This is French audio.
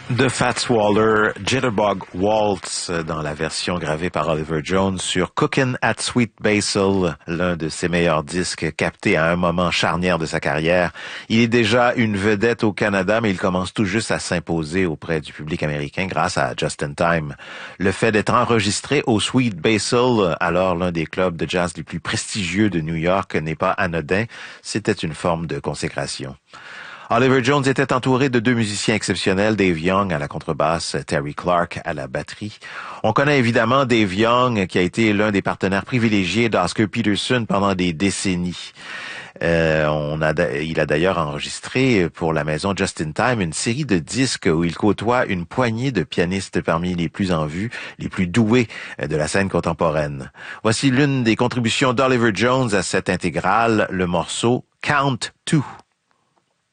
de Fats Waller, Jitterbug Waltz dans la version gravée par Oliver Jones sur Cookin' at Sweet Basil, l'un de ses meilleurs disques captés à un moment charnière de sa carrière. Il est déjà une vedette au Canada, mais il commence tout juste à s'imposer auprès du public américain grâce à Just in Time. Le fait d'être enregistré au Sweet Basil, alors l'un des clubs de jazz les plus prestigieux de New York, n'est pas anodin. C'était une forme de consécration. Oliver Jones était entouré de deux musiciens exceptionnels, Dave Young à la contrebasse, Terry Clark à la batterie. On connaît évidemment Dave Young, qui a été l'un des partenaires privilégiés d'Oscar Peterson pendant des décennies. Il a d'ailleurs enregistré pour la maison Just in Time une série de disques où il côtoie une poignée de pianistes parmi les plus en vue, les plus doués de la scène contemporaine. Voici l'une des contributions d'Oliver Jones à cette intégrale, le morceau Count Two.